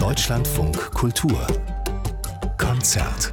Deutschlandfunk Kultur Konzert.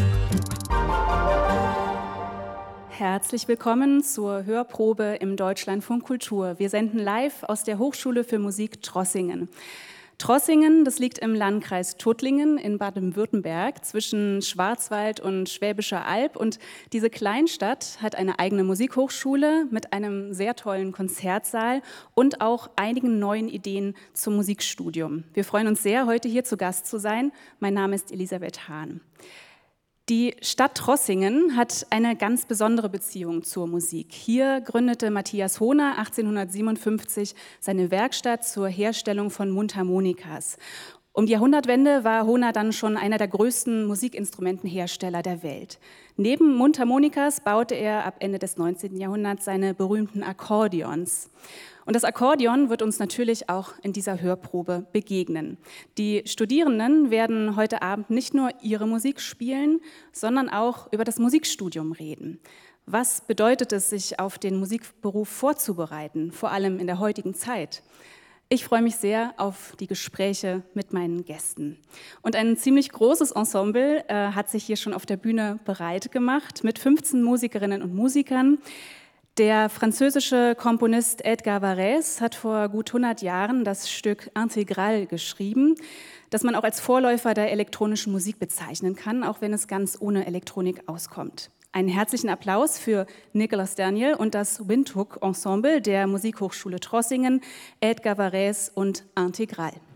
Herzlich willkommen zur Hörprobe im Deutschlandfunk Kultur. Wir senden live aus der Hochschule für Musik Trossingen. Trossingen, das liegt im Landkreis Tuttlingen in Baden-Württemberg zwischen Schwarzwald und Schwäbischer Alb. Und diese Kleinstadt hat eine eigene Musikhochschule mit einem sehr tollen Konzertsaal und auch einigen neuen Ideen zum Musikstudium. Wir freuen uns sehr, heute hier zu Gast zu sein. Mein Name ist Elisabeth Hahn. Die Stadt Trossingen hat eine ganz besondere Beziehung zur Musik. Hier gründete Matthias Hohner 1857 seine Werkstatt zur Herstellung von Mundharmonikas. Um die Jahrhundertwende war Hohner dann schon einer der größten Musikinstrumentenhersteller der Welt. Neben Mundharmonikas baute er ab Ende des 19. Jahrhunderts seine berühmten Akkordeons. Und das Akkordeon wird uns natürlich auch in dieser Hörprobe begegnen. Die Studierenden werden heute Abend nicht nur ihre Musik spielen, sondern auch über das Musikstudium reden. Was bedeutet es, sich auf den Musikberuf vorzubereiten, vor allem in der heutigen Zeit? Ich freue mich sehr auf die Gespräche mit meinen Gästen. Und ein ziemlich großes Ensemble hat sich hier schon auf der Bühne bereit gemacht mit 15 Musikerinnen und Musikern. Der französische Komponist Edgar Varèse hat vor gut 100 Jahren das Stück Intégrale geschrieben, das man auch als Vorläufer der elektronischen Musik bezeichnen kann, auch wenn es ganz ohne Elektronik auskommt. Einen herzlichen Applaus für Nicolas Daniel und das Windhoek Ensemble der Musikhochschule Trossingen, Edgar Varèse und Intégrale.